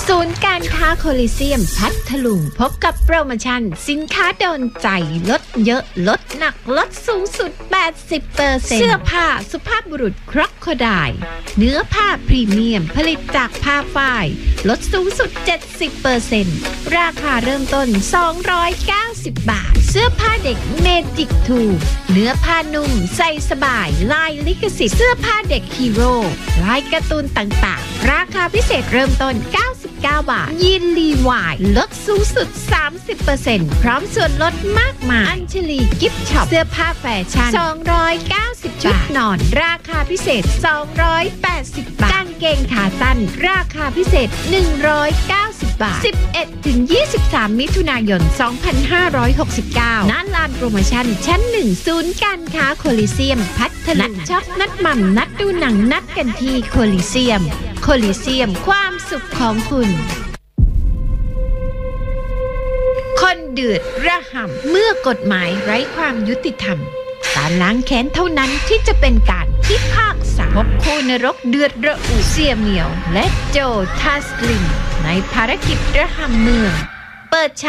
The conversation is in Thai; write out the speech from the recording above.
ศูนย์การค้าโคลิเซียมพัทลุงพบกับโปรโมชั่นสินค้าโดนใจลดเยอะลดหนักลดสูงสุด 80% เสื้อผ้าสุภาพบุรุษคร็อกโคไดล์เนื้อผ้าพรีเมียมผลิตจากผ้าฝ้ายลดสูงสุด 70% ราคาเริ่มต้น 290 บาทเสื้อผ้าเด็กเมจิกทูเนื้อผ้านุ่มใส่สบายลายลิขสิทธิ์เสื้อผ้าเด็กฮีโร่ลายการ์ตูนต่างๆราคาพิเศษเริ่มต้น 99 บาทยีนลีวายลดสูงสุด 30% พร้อมส่วนลดมากมายอัญชลีกิฟต์ช็อปเสื้อผ้าแฟชั่น 290 ชุดนอนราคาพิเศษ 280 บาทกางเกงขาสั้นราคาพิเศษ 190 บาท 11-23 มิถุนายน 2569 ณ ลานโปรโมชั่นชั้น 1 ศูนย์การค้าโคลิเซียมพัทลุงนัดช็อปนัดหม่ำนัดดูหนังนัดกันที่โคลิเซียมโคลิเซียมความสุขของคุณคนเดือดระห่ำเมื่อกฎหมายไร้ความยุติธรรมการล้างแค้นเท่านั้นที่จะเป็นการพิพากษาพบคู่นรกเดือดระอุเสี่ยเหมียวและโจทัสลินในภารกิจระห่ำเมืองเปิด